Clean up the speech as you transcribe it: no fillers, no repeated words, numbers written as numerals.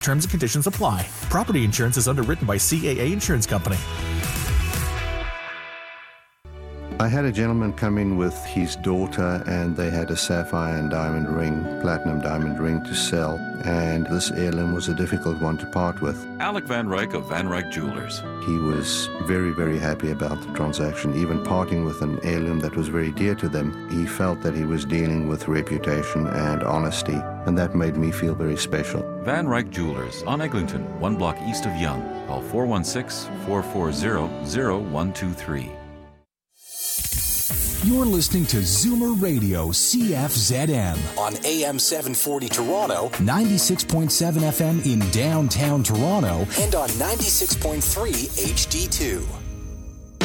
Terms and conditions apply. Property insurance is underwritten by CAA Insurance Company. I had a gentleman come in with his daughter, and they had a sapphire and diamond ring, platinum diamond ring to sell, and this heirloom was a difficult one to part with. Alec Van Ryk of Van Ryk Jewelers. He was very, very happy about the transaction, even parting with an heirloom that was very dear to them. He felt that he was dealing with reputation and honesty, and that made me feel very special. Van Ryk Jewelers on Eglinton, 1 block east of Yonge. Call 416-440-0123. You're listening to Zoomer Radio CFZM on AM 740 Toronto, 96.7 FM in downtown Toronto, and on 96.3 HD2.